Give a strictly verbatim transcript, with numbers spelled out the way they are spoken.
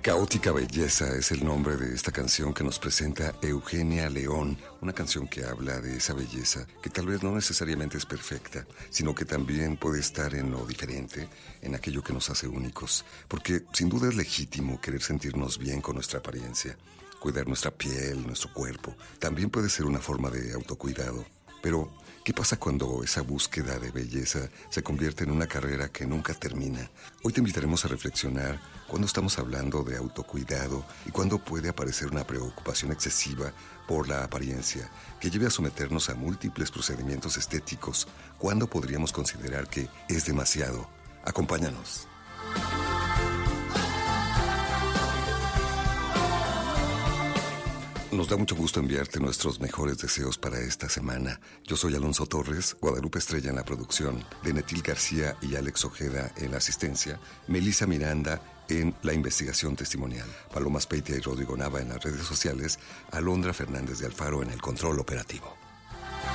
Caótica Belleza es el nombre de esta canción que nos presenta Eugenia León, una canción que habla de esa belleza que tal vez no necesariamente es perfecta, sino que también puede estar en lo diferente, en aquello que nos hace únicos, porque sin duda es legítimo querer sentirnos bien con nuestra apariencia, cuidar nuestra piel, nuestro cuerpo, también puede ser una forma de autocuidado, pero ¿qué pasa cuando esa búsqueda de belleza se convierte en una carrera que nunca termina? Hoy te invitaremos a reflexionar cuando estamos hablando de autocuidado y cuando puede aparecer una preocupación excesiva por la apariencia que lleve a someternos a múltiples procedimientos estéticos. ¿Cuándo podríamos considerar que es demasiado? Acompáñanos. Nos da mucho gusto enviarte nuestros mejores deseos para esta semana. Yo soy Alonso Torres, Guadalupe Estrella en la producción, Denetil García y Alex Ojeda en la asistencia, Melissa Miranda en la investigación testimonial, Paloma Speitia y Rodrigo Nava en las redes sociales, Alondra Fernández de Alfaro en el control operativo.